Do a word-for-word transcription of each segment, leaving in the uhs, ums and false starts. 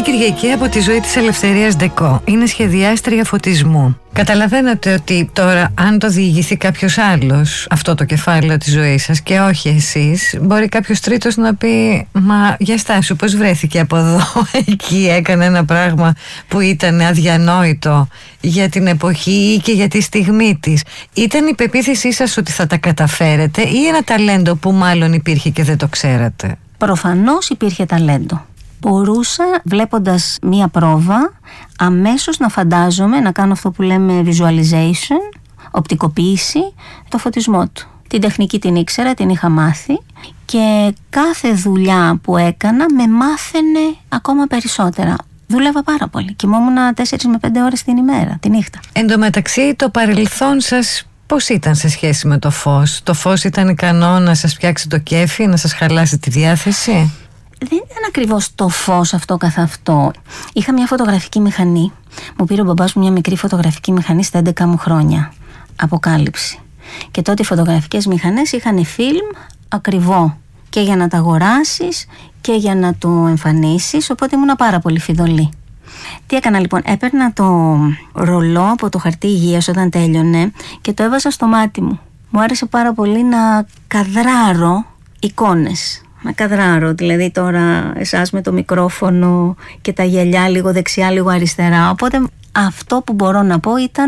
Κυριακή από τη ζωή της Ελευθερίας Ντεκό. Είναι σχεδιάστρια φωτισμού. Καταλαβαίνετε ότι τώρα, αν το διηγηθεί κάποιος άλλος αυτό το κεφάλαιο της ζωής σας και όχι εσείς, μπορεί κάποιος τρίτος να πει «Μα για στάσου, πώς βρέθηκε από εδώ, εκεί έκανε ένα πράγμα που ήταν αδιανόητο για την εποχή ή και για τη στιγμή της». Ήταν η πεποίθησή σας ότι θα τα καταφέρετε ή ένα ταλέντο που μάλλον υπήρχε και δεν το ξέρατε? Προφανώς υπήρχε ταλέντο. Μπορούσα, βλέποντας μία πρόβα, αμέσως να φαντάζομαι, να κάνω αυτό που λέμε visualization, οπτικοποίηση, το φωτισμό του. Την τεχνική την ήξερα, την είχα μάθει και κάθε δουλειά που έκανα με μάθαινε ακόμα περισσότερα. Δούλευα πάρα πολύ. Κοιμόμουν τέσσερις με πέντε ώρες την ημέρα, τη νύχτα. Εν τω μεταξύ, το παρελθόν σας πώς ήταν σε σχέση με το φως? Το φως ήταν ικανό να σας φτιάξει το κέφι, να σας χαλάσει τη διάθεση? Δεν ήταν ακριβώς το φως αυτό καθ' αυτό. Είχα μια φωτογραφική μηχανή. Μου πήρε ο μπαμπάς μου μια μικρή φωτογραφική μηχανή στα έντεκα μου χρόνια. Αποκάλυψη. Και τότε οι φωτογραφικές μηχανές είχαν φιλμ ακριβό. Και για να τα αγοράσεις και για να το εμφανίσεις. Οπότε ήμουν πάρα πολύ φιδωλή. Τι έκανα λοιπόν? Έπαιρνα το ρολό από το χαρτί υγείας όταν τέλειωνε και το έβαζα στο μάτι μου. Μου άρεσε πάρα πολύ να καδράρω εικόνες. Να καδράρω, δηλαδή τώρα εσάς με το μικρόφωνο και τα γυαλιά λίγο δεξιά, λίγο αριστερά. Οπότε αυτό που μπορώ να πω ήταν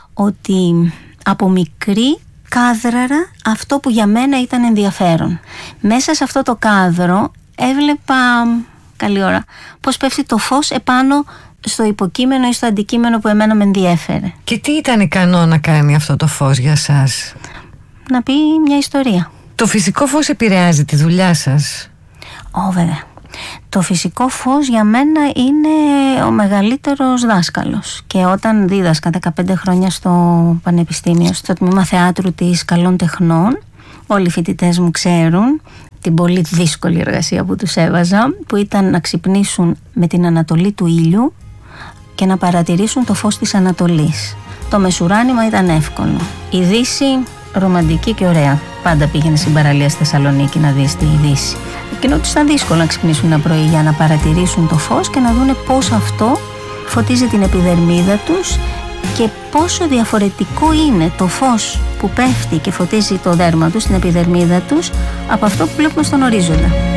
ότι από μικρή κάδραρα αυτό που για μένα ήταν ενδιαφέρον. Μέσα σε αυτό το κάδρο έβλεπα, καλή ώρα, πώς πέφτει το φως επάνω στο υποκείμενο ή στο αντικείμενο που εμένα με ενδιέφερε. Και τι ήταν ικανό να κάνει αυτό το φως για σας? Να πει μια ιστορία. Το φυσικό φως επηρεάζει τη δουλειά σας? Ω, βέβαια. Το φυσικό φως για μένα είναι ο μεγαλύτερος δάσκαλος. Και όταν δίδασκα δεκαπέντε χρόνια στο Πανεπιστήμιο, στο τμήμα θεάτρου της Καλών Τεχνών, όλοι οι φοιτητές μου ξέρουν την πολύ δύσκολη εργασία που τους έβαζα, που ήταν να ξυπνήσουν με την ανατολή του ήλιου και να παρατηρήσουν το φως της Ανατολής. Το μεσουράνημα ήταν εύκολο. Η Δύση ρομαντική και ωραία. Πάντα πήγαινε στην παραλία στη Θεσσαλονίκη να δεις τη Δύση. Εκείνο τους ήταν δύσκολο να ξυπνήσουν ένα πρωί για να παρατηρήσουν το φως και να δούνε πώς αυτό φωτίζει την επιδερμίδα τους και πόσο διαφορετικό είναι το φως που πέφτει και φωτίζει το δέρμα τους, την επιδερμίδα τους, από αυτό που βλέπουμε στον ορίζοντα.